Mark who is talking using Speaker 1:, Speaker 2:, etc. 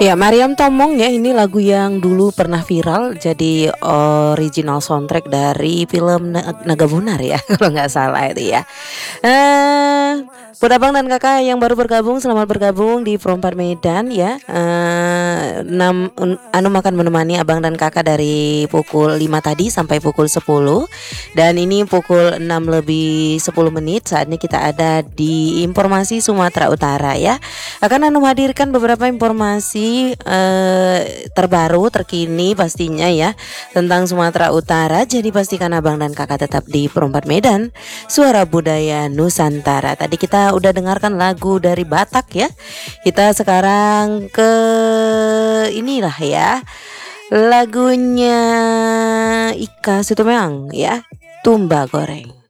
Speaker 1: Ya, Mariam Tomong ya, ini lagu yang dulu pernah viral jadi original soundtrack dari film Naga Bonar ya kalau nggak salah itu ya. Buat abang dan kakak yang baru bergabung, selamat bergabung di Perempat Medan ya. Anu akan menemani abang dan kakak dari pukul 5 tadi sampai pukul 10. Dan ini pukul 6 lebih 10 menit. Saat ini kita ada di informasi Sumatera Utara ya. Akan anu hadirkan beberapa informasi terbaru, terkini pastinya ya tentang Sumatera Utara. Jadi pastikan abang dan kakak tetap di Perempat Medan, suara budaya Nusantara. Tadi kita udah dengarkan lagu dari Batak ya. Kita sekarang ke inilah ya, lagunya Ika Sutumeang ya, Tumba Goreng.